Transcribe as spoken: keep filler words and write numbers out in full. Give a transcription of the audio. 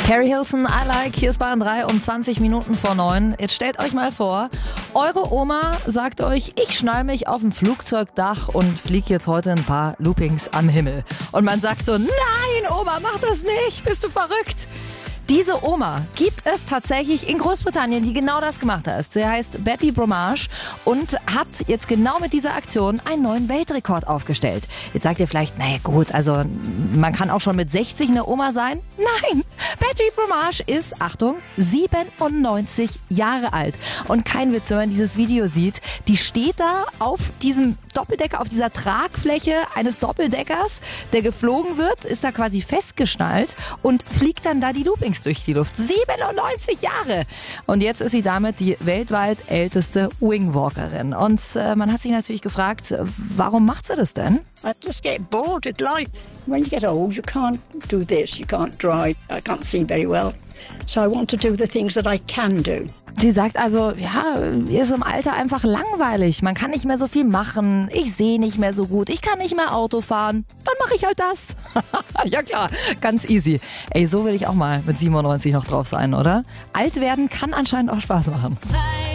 Carrie Hilson, I Like, hier ist Bahn drei um zwanzig Minuten vor neun. Jetzt stellt euch mal vor, eure Oma sagt euch, ich schnall mich auf dem Flugzeugdach und fliege jetzt heute ein paar Loopings am Himmel. Und man sagt so, nein Oma, mach das nicht, bist du verrückt? Diese Oma gibt es tatsächlich in Großbritannien, die genau das gemacht hat. Sie heißt Betty Bromage und hat jetzt genau mit dieser Aktion einen neuen Weltrekord aufgestellt. Jetzt sagt ihr vielleicht, naja gut, also man kann auch schon mit sechzig eine Oma sein. Nein, Betty Bromage ist, Achtung, siebenundneunzig Jahre alt. Und kein Witz, wenn man dieses Video sieht, die steht da auf diesem Doppeldecker, auf dieser Tragfläche eines Doppeldeckers, der geflogen wird, ist da quasi festgeschnallt und fliegt dann da die Loopings durch die Luft. siebenundneunzig Jahre! Und jetzt ist sie damit die weltweit älteste Wingwalkerin. Und äh, man hat sich natürlich gefragt, warum macht sie das denn? I just get bored with life. When you get old, you can't do this, you can't drive, I can't see very well. So I want to do the things that I can do. Sie sagt also, ja, ihr ist im Alter einfach langweilig. Man kann nicht mehr so viel machen. Ich sehe nicht mehr so gut. Ich kann nicht mehr Auto fahren. Dann mache ich halt das. Ja klar, ganz easy. Ey, so will ich auch mal mit siebenundneunzig noch drauf sein, oder? Alt werden kann anscheinend auch Spaß machen.